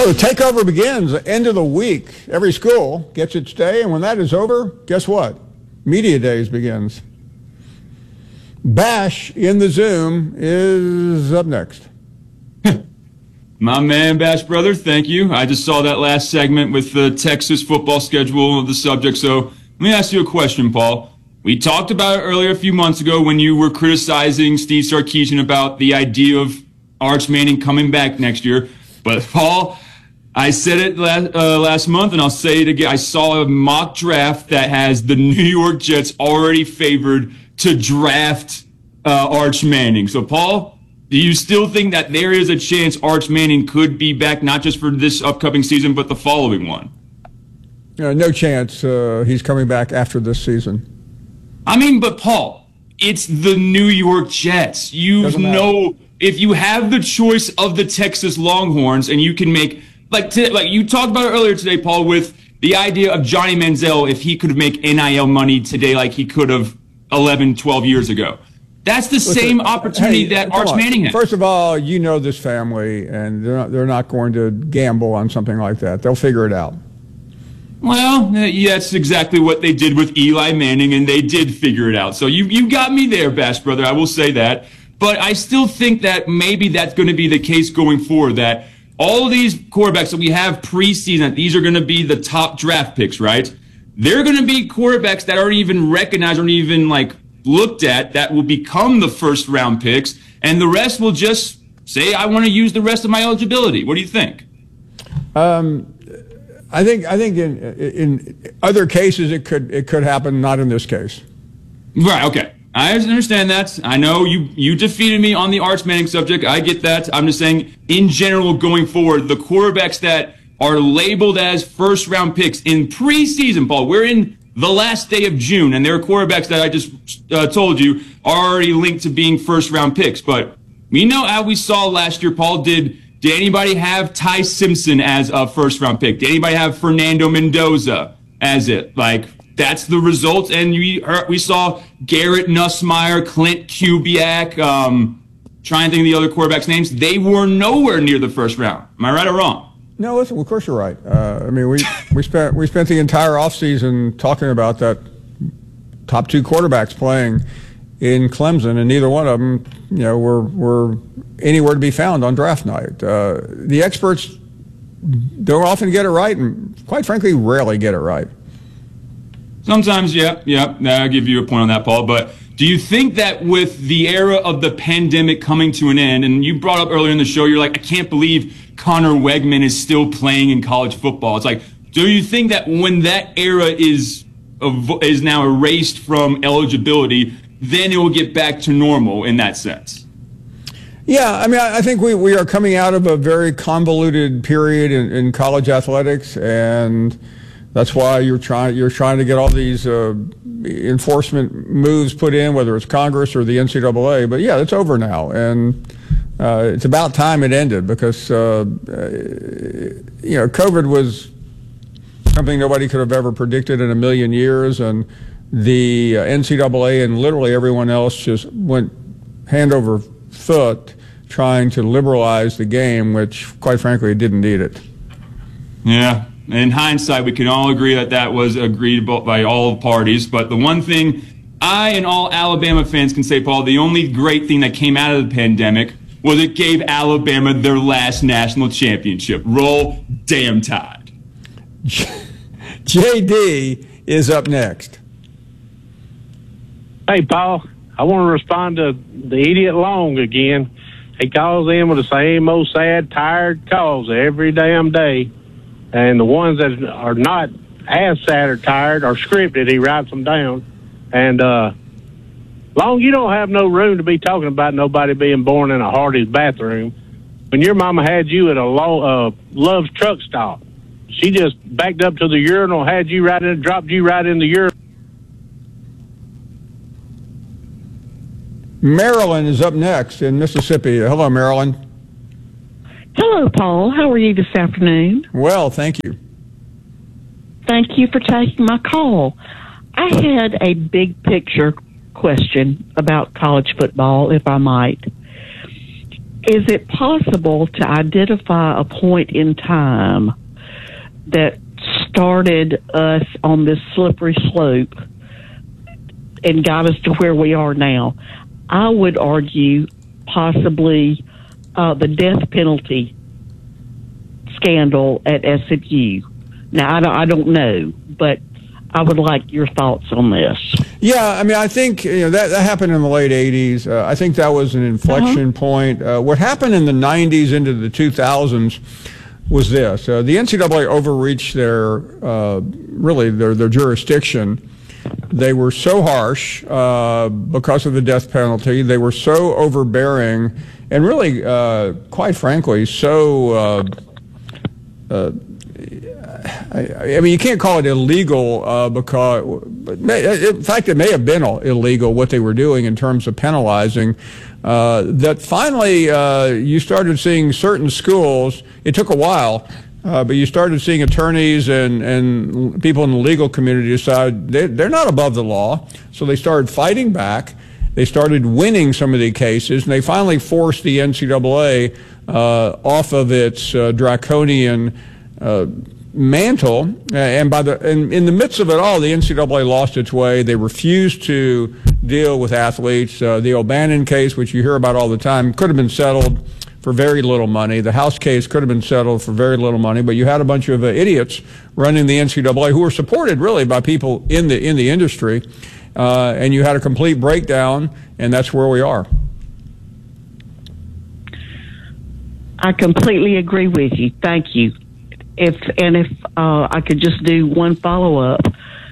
So the takeover begins at the end of the week. Every school gets its day, and when that is over, guess what? Media Days begins. Bash in the Zoom is up next. My man, Bash Brother, thank you. I just saw that last segment with the Texas football schedule of the subject, so let me ask you a question, Paul. We talked about it earlier a few months ago when you were criticizing Steve Sarkisian about the idea of Arch Manning coming back next year. But, Paul, I said it last month, and I'll say it again. I saw a mock draft that has the New York Jets already favored to draft Arch Manning. So, Paul, do you still think that there is a chance Arch Manning could be back, not just for this upcoming season, but the following one? No chance he's coming back after this season. I mean, but, Paul, it's the New York Jets. You know, if you have the choice of the Texas Longhorns and you can make, like you talked about it earlier today, Paul, with the idea of Johnny Manziel, if he could make NIL money today like he could have 11, 12 years ago. That's the same opportunity that Arch Manning has. First of all, you know this family, and they're not going to gamble on something like that. They'll figure it out. Well, yeah, that's exactly what they did with Eli Manning, and they did figure it out. So you got me there, Bash Brother. I will say that. But I still think that maybe that's going to be the case going forward, that all of these quarterbacks that we have preseason, that these are going to be the top draft picks, right? They're going to be quarterbacks that aren't even recognized, aren't even looked at, that will become the first round picks, and the rest will just say, I want to use the rest of my eligibility. What do you think? I think in other cases it could happen, not in this case. Right, okay. I understand that. I know you defeated me on the Arch Manning subject. I get that. I'm just saying, in general, going forward, the quarterbacks that are labeled as first-round picks in preseason, Paul, we're in the last day of June, and there are quarterbacks that I just told you are already linked to being first-round picks. But we know how we saw last year, Paul, did anybody have Ty Simpson as a first-round pick? Did anybody have Fernando Mendoza as it? That's the result, and we saw Garrett Nussmeier, Clint Kubiak, trying to think of the other quarterbacks' names. They were nowhere near the first round. Am I right or wrong? No, listen, of course you're right. We spent the entire offseason talking about that top two quarterbacks playing in Clemson, and neither one of them, were anywhere to be found on draft night. The experts don't often get it right, and quite frankly, rarely get it right. Sometimes, yeah, I'll give you a point on that, Paul. But do you think that with the era of the pandemic coming to an end, and you brought up earlier in the show, you're like, I can't believe Connor Wegman is still playing in college football. It's like, do you think that when that era is now erased from eligibility, then it will get back to normal in that sense? Yeah, I mean, I think we are coming out of a very convoluted period in college athletics, and that's why you're trying to get all these enforcement moves put in, whether it's Congress or the NCAA. But yeah, it's over now, and it's about time it ended, because COVID was something nobody could have ever predicted in a million years, and the NCAA and literally everyone else just went hand over foot trying to liberalize the game, which, quite frankly, didn't need it. Yeah. In hindsight, we can all agree that was agreed by all parties. But the one thing I and all Alabama fans can say, Paul, the only great thing that came out of the pandemic was it gave Alabama their last national championship. Roll damn Tide. JD is up next. Hey, Paul, I want to respond to the idiot Long again. He calls in with the same old sad, tired calls every damn day. And the ones that are not as sad or tired are scripted. He writes them down. And Long, you don't have no room to be talking about nobody being born in a Hardee's bathroom. When your mama had you at a Love's truck stop, she just backed up to the urinal, had you right in, dropped you right in the urinal. Marilyn is up next in Mississippi. Hello, Marilyn. Hello, Paul. How are you this afternoon? Well, thank you. Thank you for taking my call. I had a big picture question about college football, if I might. Is it possible to identify a point in time that started us on this slippery slope and got us to where we are now? I would argue possibly the death penalty scandal at SMU. Now, I don't know, but I would like your thoughts on this. Yeah, I mean, I think that happened in the late 80s. I think that was an inflection point. What happened in the 90s into the 2000s was this. The NCAA overreached their jurisdiction. They were so harsh because of the death penalty. They were so overbearing and really, quite frankly, so... I mean, you can't call it illegal because, in fact, it may have been illegal what they were doing in terms of penalizing. That finally, you started seeing certain schools. It took a while, but you started seeing attorneys and people in the legal community decide they're not above the law. So they started fighting back. They started winning some of the cases, and they finally forced the NCAA off of its draconian mantle, and in the midst of it all, the NCAA lost its way. They refused to deal with athletes. The O'Bannon case, which you hear about all the time, could have been settled for very little money. The House case could have been settled for very little money, but you had a bunch of idiots running the NCAA who were supported really by people in the industry, and you had a complete breakdown, and that's where we are. I completely agree with you. Thank you. If I could just do one follow-up,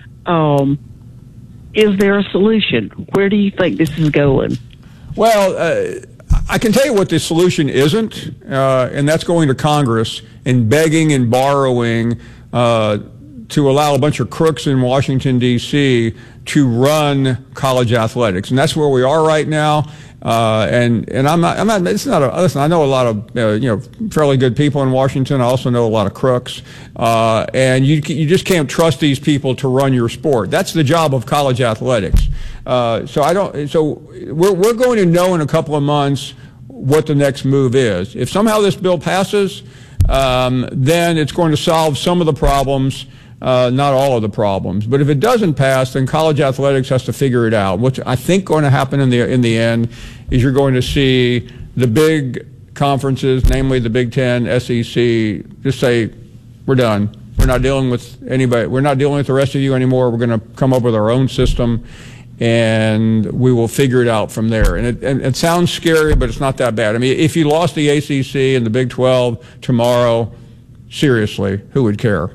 is there a solution? Where do you think this is going? Well, I can tell you what the solution isn't, and that's going to Congress and begging and borrowing to allow a bunch of crooks in Washington, D.C. to run college athletics. And that's where we are right now. And I'm not, it's not listen, I know a lot of, fairly good people in Washington. I also know a lot of crooks. And you just can't trust these people to run your sport. That's the job of college athletics. So we're going to know in a couple of months what the next move is. If somehow this bill passes, then it's going to solve some of the problems. Not all of the problems, but if it doesn't pass, then college athletics has to figure it out. What I think going to happen in the end is you're going to see the big conferences, namely the Big Ten, SEC, just say, we're done. We're not dealing with anybody. We're not dealing with the rest of you anymore. We're going to come up with our own system, and we will figure it out from there. And it sounds scary, but it's not that bad. I mean, if you lost the ACC and the Big 12 tomorrow, seriously, who would care?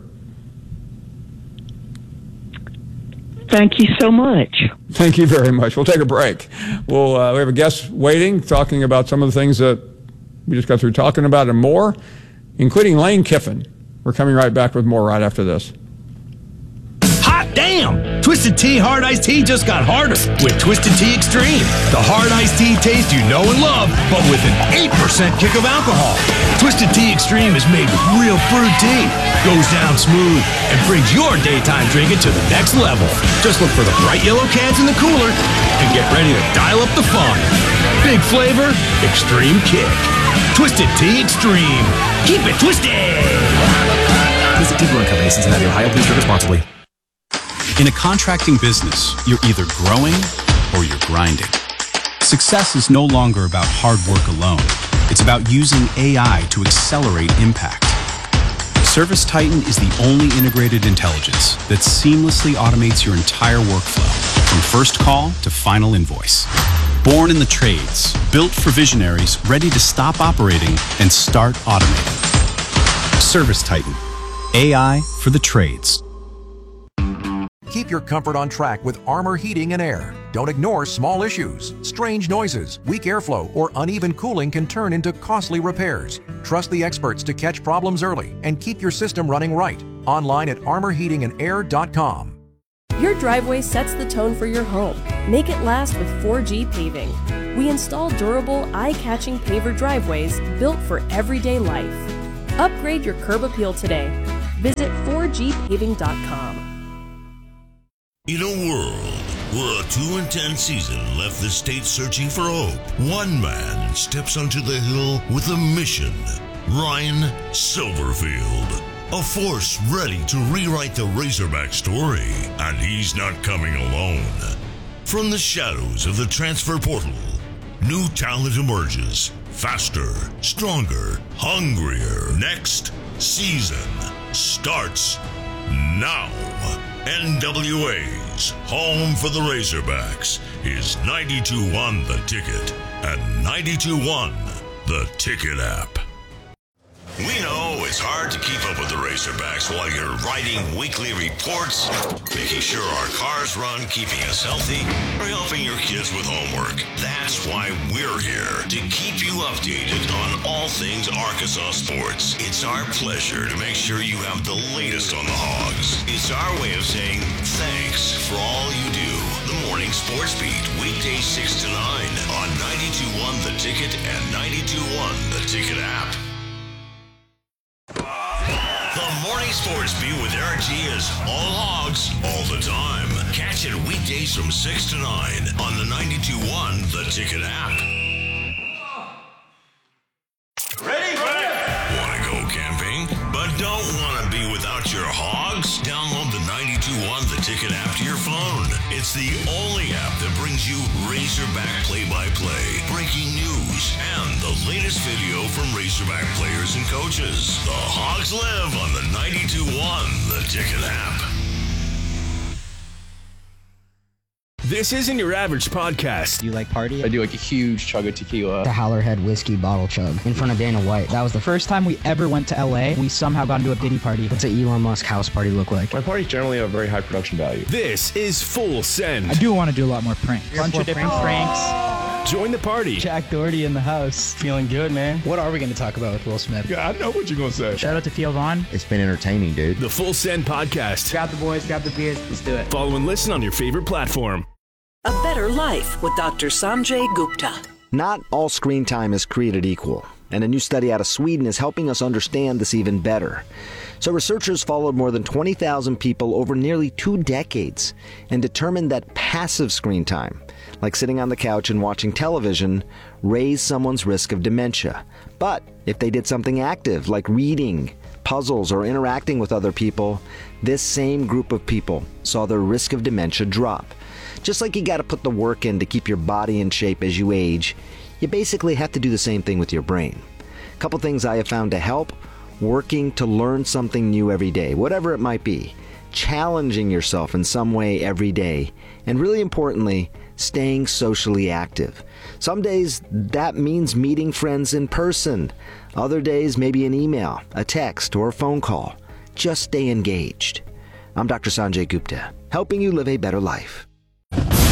Thank you so much. Thank you very much. We'll take a break. We have a guest waiting, talking about some of the things that we just got through talking about and more, including Lane Kiffin. We're coming right back with more right after this. Hot damn! Twisted Tea Hard Iced Tea just got harder with Twisted Tea Extreme. The hard iced tea taste you know and love, but with an 8% kick of alcohol. Twisted Tea Extreme is made with real fruit tea, goes down smooth, and brings your daytime drinking to the next level. Just look for the bright yellow cans in the cooler and get ready to dial up the fun. Big flavor, extreme kick. Twisted Tea Extreme. Keep it twisted! Visit Tea Brewing Company, Cincinnati, Ohio. Please drink responsibly. In a contracting business, you're either growing or you're grinding. Success is no longer about hard work alone. It's about using AI to accelerate impact. ServiceTitan is the only integrated intelligence that seamlessly automates your entire workflow, from first call to final invoice. Born in the trades, built for visionaries ready to stop operating and start automating. ServiceTitan, AI for the trades. Keep your comfort on track with Armor Heating and Air. Don't ignore small issues. Strange noises, weak airflow, or uneven cooling can turn into costly repairs. Trust the experts to catch problems early and keep your system running right. Online at armorheatingandair.com. Your driveway sets the tone for your home. Make it last with 4G Paving. We install durable, eye-catching paver driveways built for everyday life. Upgrade your curb appeal today. Visit 4gpaving.com. In a world Well, a 2-10 season left the state searching for hope. One man steps onto the hill with a mission. Ryan Silverfield. A force ready to rewrite the Razorback story. And he's not coming alone. From the shadows of the transfer portal, new talent emerges. Faster, stronger, hungrier. Next season starts now. NWA's home for the Razorbacks is 92.1 The Ticket and 92.1 The Ticket app. We know it's hard to keep up with the Razorbacks while you're writing weekly reports, making sure our cars run, keeping us healthy, or helping your kids with homework. That's why we're here, to keep you updated on all things Arkansas sports. It's our pleasure to make sure you have the latest on the Hogs. It's our way of saying thanks for all you do. The Morning Sports Beat, weekdays 6 to 9 on 92.1 The Ticket and 92.1 The Ticket app. The Morning Sports Beat with Eric G is all Hogs, all the time. Catch it weekdays from 6 to 9 on the 92.1 The Ticket app. Ready? Want to go camping, but don't want to be without your Hogs? Download the 92.1 The Ticket app to your phone. It's the only app that brings you Razorback play-by-play, breaking news, and the latest video from Razorback players and coaches. The Hogs live on the 92.1 The Ticket app. This isn't your average podcast. Do you like party? I do like a huge chug of tequila. The Howlerhead whiskey bottle chug in front of Dana White. That was the first time we ever went to LA. We somehow got into a Diddy party. What's an Elon Musk house party look like? My parties generally have very high production value. This is Full Send. I do want to do a lot more pranks. Bunch of different pranks. Join the party. Jack Doherty in the house. Feeling good, man. What are we going to talk about with Will Smith? Yeah, I know what you're going to say. Shout out to Theo Vaughn. It's been entertaining, dude. The Full Send podcast. Grab the boys, grab the beers. Let's do it. Follow and listen on your favorite platform. A Better Life with Dr. Sanjay Gupta. Not all screen time is created equal, and a new study out of Sweden is helping us understand this even better. So researchers followed more than 20,000 people over nearly 2 decades and determined that passive screen time, like sitting on the couch and watching television, raised someone's risk of dementia. But if they did something active, like reading, puzzles, or interacting with other people, this same group of people saw their risk of dementia drop. Just like you got to put the work in to keep your body in shape as you age, you basically have to do the same thing with your brain. A couple things I have found to help: working to learn something new every day, whatever it might be, challenging yourself in some way every day, and really importantly, staying socially active. Some days that means meeting friends in person. Other days maybe an email, a text, or a phone call. Just stay engaged. I'm Dr. Sanjay Gupta, helping you live a better life.